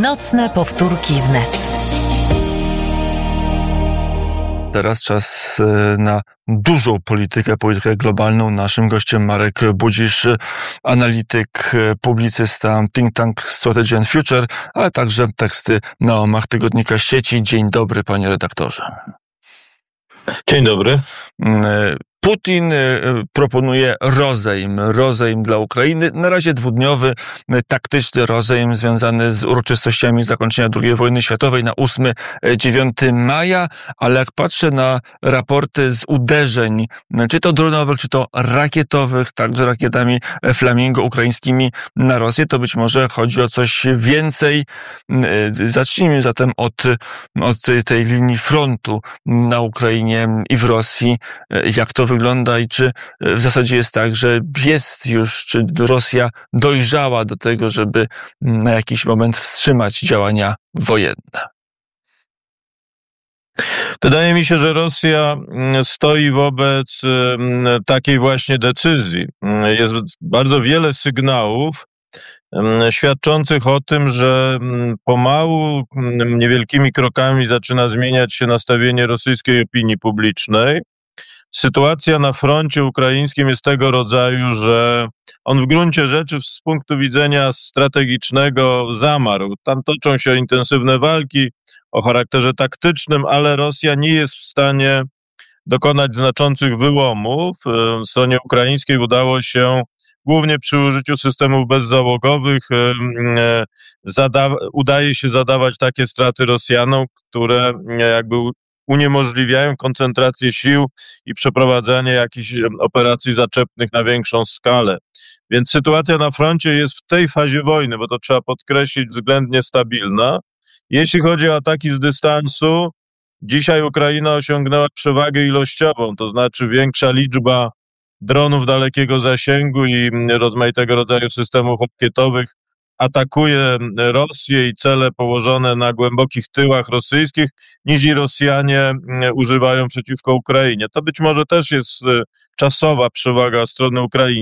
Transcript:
Nocne powtórki wnet. Teraz czas na dużą politykę globalną. Naszym gościem Marek Budzisz, analityk, publicysta, think tank Strategy and Future, ale także teksty na łamach tygodnika Sieci. Dzień dobry, panie redaktorze. Dzień dobry. Putin proponuje rozejm dla Ukrainy. Na razie dwudniowy, taktyczny rozejm związany z uroczystościami zakończenia II wojny światowej na 8-9 maja, ale jak patrzę na raporty z uderzeń, czy to dronowych, czy to rakietowych, także rakietami Flamingo ukraińskimi na Rosję, to być może chodzi o coś więcej. Zacznijmy zatem od tej linii frontu na Ukrainie i w Rosji. Jak to wygląda i czy w zasadzie jest tak, że czy Rosja dojrzała do tego, żeby na jakiś moment wstrzymać działania wojenne? Wydaje mi się, że Rosja stoi wobec takiej właśnie decyzji. Jest bardzo wiele sygnałów świadczących o tym, że pomału, niewielkimi krokami zaczyna zmieniać się nastawienie rosyjskiej opinii publicznej. Sytuacja na froncie ukraińskim jest tego rodzaju, że on w gruncie rzeczy z punktu widzenia strategicznego zamarł. Tam toczą się intensywne walki o charakterze taktycznym, ale Rosja nie jest w stanie dokonać znaczących wyłomów. Stronie ukraińskiej udało się głównie przy użyciu systemów bezzałogowych udaje się zadawać takie straty Rosjanom, które jakby uniemożliwiają koncentrację sił i przeprowadzanie jakichś operacji zaczepnych na większą skalę. Więc sytuacja na froncie jest w tej fazie wojny, bo to trzeba podkreślić, względnie stabilna. Jeśli chodzi o ataki z dystansu, dzisiaj Ukraina osiągnęła przewagę ilościową, to znaczy większa liczba dronów dalekiego zasięgu i rozmaitego rodzaju systemów rakietowych atakuje Rosję i cele położone na głębokich tyłach rosyjskich, niż i Rosjanie używają przeciwko Ukrainie. To być może też jest czasowa przewaga strony ukraińskiej.